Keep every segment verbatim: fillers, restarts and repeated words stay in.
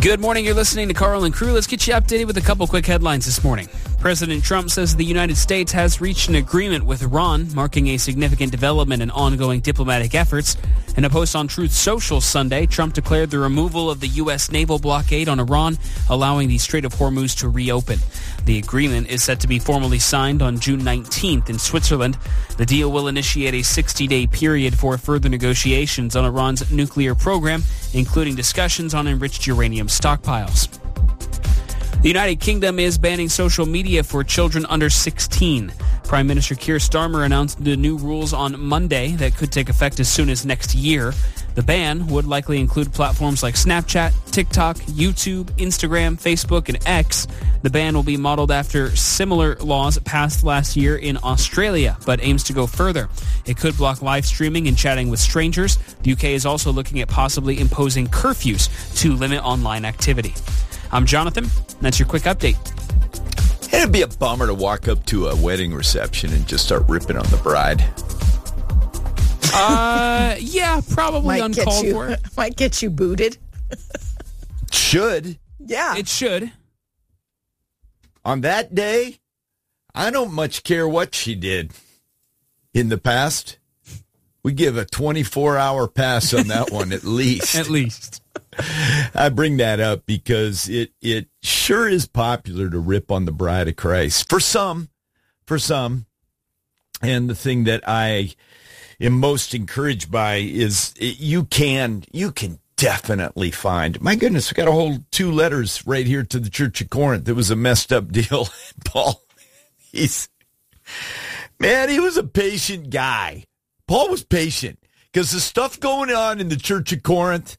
Good morning. You're listening to Carl and Crew. Let's get you updated with a couple quick headlines this morning. President Trump says the United States has reached an agreement with Iran, marking a significant development in ongoing diplomatic efforts. In a post on Truth Social Sunday, Trump declared the removal of the U S naval blockade on Iran, allowing the Strait of Hormuz to reopen. The agreement is set to be formally signed on June nineteenth in Switzerland. The deal will initiate a sixty-day period for further negotiations on Iran's nuclear program, including discussions on enriched uranium stockpiles. The United Kingdom is banning social media for children under sixteen. Prime Minister Keir Starmer announced the new rules on Monday that could take effect as soon as next year. The ban would likely include platforms like Snapchat, TikTok, YouTube, Instagram, Facebook, and X. The ban will be modeled after similar laws passed last year in Australia, but aims to go further. It could block live streaming and chatting with strangers. The U K is also looking at possibly imposing curfews to limit online activity. I'm Jonathan. That's your quick update. It'd be a bummer to walk up to a wedding reception and just start ripping on the bride. Uh, yeah, probably might uncalled get you, for. Might get you booted. Should. Yeah. It should. On that day, I don't much care what she did in the past. We give a twenty-four hour pass on that one at least. At least. I bring that up because it, it sure is popular to rip on the bride of Christ. For some, for some. And the thing that I am most encouraged by is it, you can, you can definitely find, my goodness, we got a whole two letters right here to the Church of Corinth. It was a messed up deal. Paul, he's, man, he was a patient guy. Paul was patient because the stuff going on in the Church of Corinth,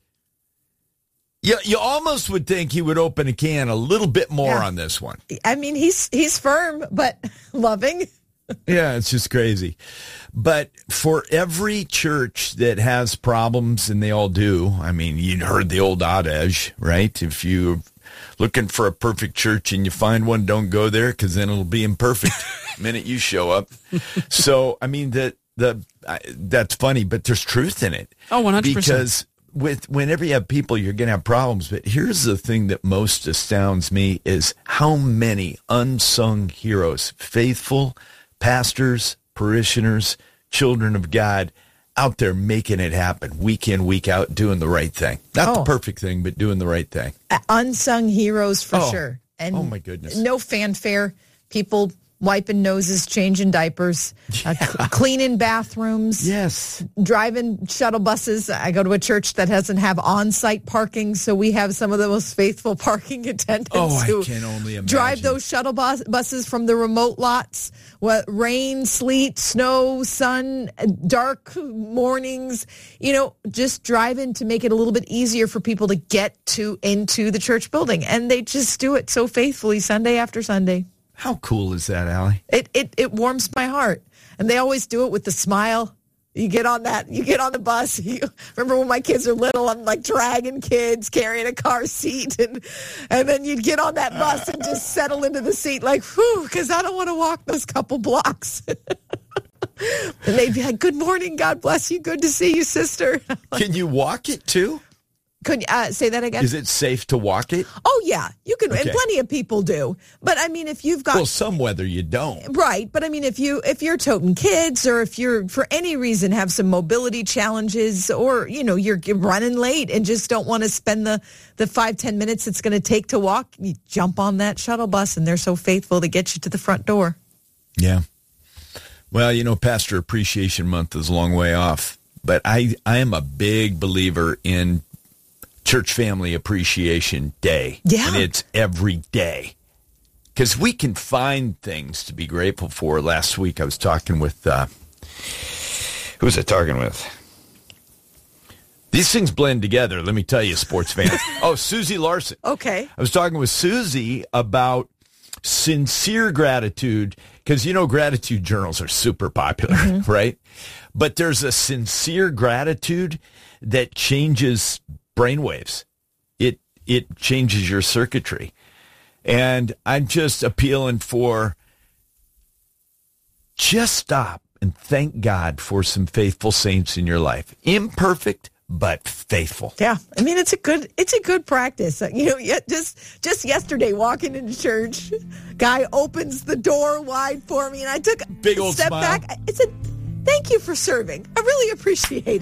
You, you almost would think he would open a can a little bit more Yeah. on this one. I mean, he's he's firm, but loving. Yeah, it's just crazy. But for every church that has problems, and they all do, I mean, you heard the old adage, right? If you're looking for a perfect church and you find one, don't go there because then it'll be imperfect the minute you show up. So, I mean, the, the, uh, that's funny, but there's truth in it. Oh, one hundred percent. Because with whenever you have people, you're going to have problems. But here's the thing that most astounds me is how many unsung heroes, faithful pastors, parishioners, children of God out there making it happen week in, week out, doing the right thing. Not Oh. the perfect thing, but doing the right thing. Uh, unsung heroes for Oh. sure. And Oh, my goodness. No fanfare. People wiping noses, changing diapers, uh, c- cleaning bathrooms. Yes. Driving shuttle buses. I go to a church that doesn't have on-site parking, so we have some of the most faithful parking attendants Oh, I who can only imagine. drive those shuttle bus- buses from the remote lots. What rain, sleet, snow, sun, dark mornings. You know, just driving to make it a little bit easier for people to get to into the church building, and they just do it so faithfully Sunday after Sunday. How cool is that, Allie? It it it warms my heart, and they always do it with the smile. You get on that, you get on the bus. You remember when my kids are little, I'm like dragging kids, carrying a car seat, and and then you'd get on that bus and just settle into the seat like, whew, because I don't want to walk those couple blocks. And they'd be like, "Good morning, God bless you, good to see you, sister." Can you walk it too? Could you uh, say that again? Is it safe to walk it? Oh yeah, you can, Okay. and plenty of people do. But I mean, if you've got Well, some weather you don't. Right, but I mean, if you if you're toting kids, or if you're for any reason have some mobility challenges, or you know you're running late and just don't want to spend the the five ten minutes it's going to take to walk, you jump on that shuttle bus, and they're so faithful to get you to the front door. Yeah. Well, you know, Pastor Appreciation Month is a long way off, but I I am a big believer in Church Family Appreciation Day. Yeah. And it's every day. Because we can find things to be grateful for. Last week I was talking with, uh, who was I talking with? These things blend together, let me tell you, sports fans. Oh, Susie Larson. Okay. I was talking with Susie about sincere gratitude, because, you know, gratitude journals are super popular, mm-hmm. right? But there's a sincere gratitude that changes brainwaves. It it changes your circuitry. And I'm just appealing for just stop and thank God for some faithful saints in your life. Imperfect, but faithful. Yeah, I mean it's a good it's a good practice. You know, yeah, just just yesterday walking into church, guy opens the door wide for me, and I took a big old step smile. back. I said, "Thank you for serving. I really appreciate